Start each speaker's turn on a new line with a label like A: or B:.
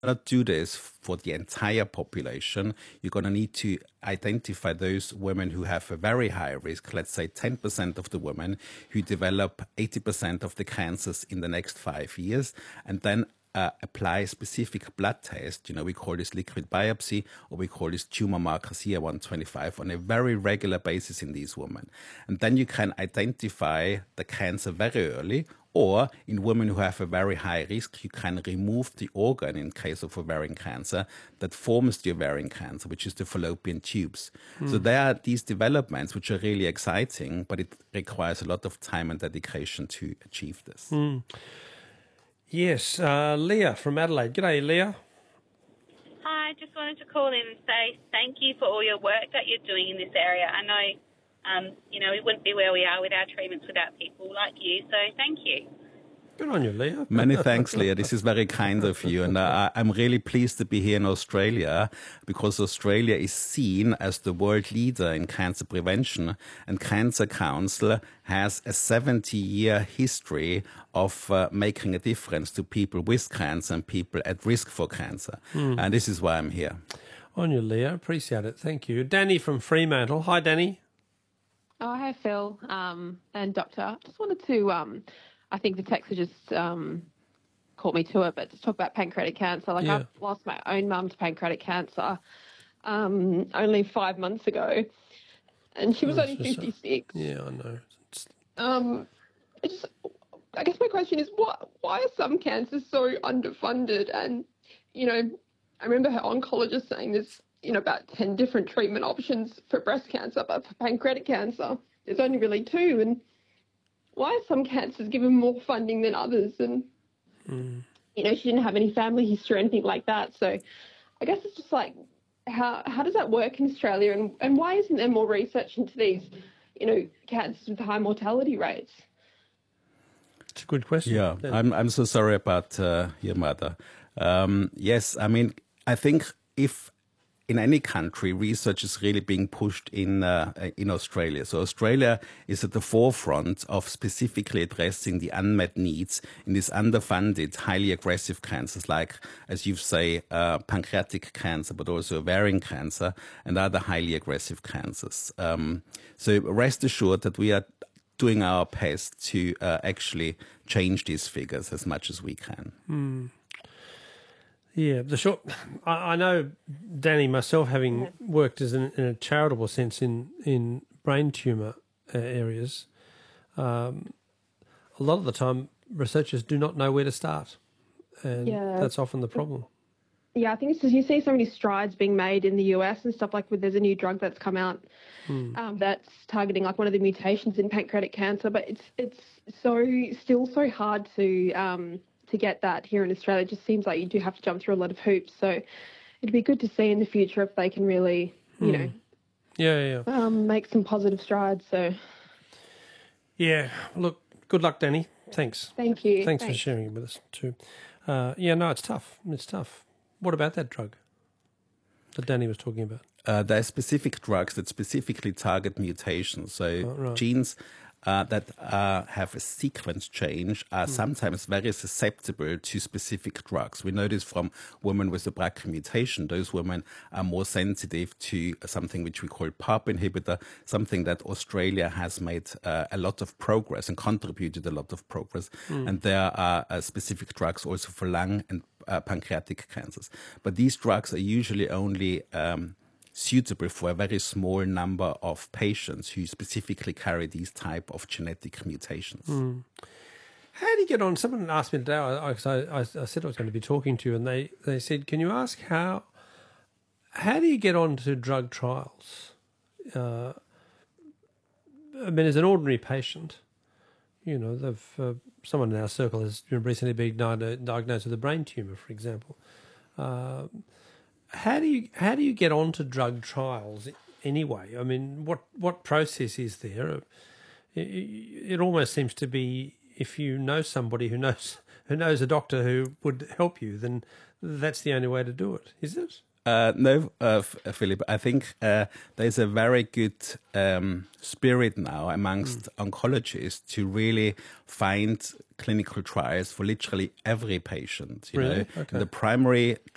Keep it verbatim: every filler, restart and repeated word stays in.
A: not do this for the entire population. You're going to need to identify those women who have a very high risk, let's say ten percent of the women who develop eighty percent of the cancers in the next five years, and then uh, apply specific blood test. You know, we call this liquid biopsy, or we call this tumor marker C A one twenty-five on a very regular basis in these women. And then you can identify the cancer very early. Or in women who have a very high risk, you can remove the organ in case of ovarian cancer that forms the ovarian cancer, which is the fallopian tubes. Mm. So there are these developments which are really exciting, but it requires a lot of time and dedication to achieve this.
B: Mm. Yes, uh, Leah from Adelaide. G'day, Leah.
C: Hi, just wanted to call in and say thank you for all your work that you're doing in this area. I know Um, you know, we wouldn't be where we are with our treatments without people like you, so thank you.
B: Good on you, Leah.
A: Many thanks, Leah. This is very kind of you. And uh, I'm really pleased to be here in Australia, because Australia is seen as the world leader in cancer prevention. And Cancer Council has a seventy-year history of uh, making a difference to people with cancer and people at risk for cancer. Mm. And this is why I'm here.
B: On you, Leah. Appreciate it. Thank you. Danny from Fremantle. Hi, Danny.
D: Oh, hi, Phil um, and Doctor. Just wanted to, um, I think the text just um, caught me to it, but to talk about pancreatic cancer. Like, yeah. I've lost my own mum to pancreatic cancer um, only five months ago, and she was oh, only fifty-six.
B: So, yeah, I know.
D: Um, I, just, I guess my question is, what? Why are some cancers so underfunded? And, you know, I remember her oncologist saying this, you know, about ten different treatment options for breast cancer, but for pancreatic cancer, there's only really two. And why are some cancers given more funding than others? And, mm. you know, she didn't have any family history or anything like that. So I guess it's just like, how how does that work in Australia? And, and why isn't there more research into these, you know, cancers with high mortality rates?
B: It's a good question.
A: Yeah, I'm, I'm so sorry about uh, your mother. Um, yes, I mean, I think if in any country, research is really being pushed in uh, in Australia. So Australia is at the forefront of specifically addressing the unmet needs in these underfunded, highly aggressive cancers, like, as you say, uh, pancreatic cancer, but also ovarian cancer and other highly aggressive cancers. Um, so rest assured that we are doing our best to uh, actually change these figures as much as we can.
B: Mm. Yeah, the short. I, I know, Danny, myself, having worked as an, in a charitable sense in in brain tumour uh, areas, um, a lot of the time researchers do not know where to start, and yeah. that's often the problem.
D: Yeah, I think it's just, you see so many strides being made in the U S and stuff, like with there's a new drug that's come out mm. um, that's targeting like one of the mutations in pancreatic cancer, but it's it's so still so hard to. Um, to get that here in Australia. It just seems like you do have to jump through a lot of hoops. So it'd be good to see in the future if they can really, you mm. know,
B: yeah, yeah,
D: um, make some positive strides. So,
B: yeah, look, good luck, Danny. Thanks.
D: Thank you.
B: Thanks,
D: Thanks.
B: for sharing it with us too. Uh, yeah, no, it's tough. It's tough. What about that drug that Danny was talking about?
A: Uh, there are specific drugs that specifically target mutations. So oh, right. genes Uh, that uh, have a sequence change are mm. sometimes very susceptible to specific drugs. We know this from women with a B R C A mutation. Those women are more sensitive to something which we call PARP inhibitor, something that Australia has made uh, a lot of progress and contributed a lot of progress. Mm. And there are uh, specific drugs also for lung and uh, pancreatic cancers. But these drugs are usually only Um, suitable for a very small number of patients who specifically carry these type of genetic mutations.
B: Mm. How do you get on? Someone asked me today, I, I, I said I was going to be talking to you, and they, they said, can you ask how, how do you get on to drug trials? Uh, I mean, as an ordinary patient, you know, they've, uh, someone in our circle has recently been diagnosed with a brain tumour, for example. Uh, How do you how do you get onto drug trials anyway? I mean, what what process is there? It, it almost seems to be if you know somebody who knows who knows a doctor who would help you, then that's the only way to do it, is it?
A: Uh, no, uh, Philip, I think uh, there's a very good um, spirit now amongst mm. oncologists to really find clinical trials for literally every patient. You
B: really?
A: know,
B: okay.
A: The primary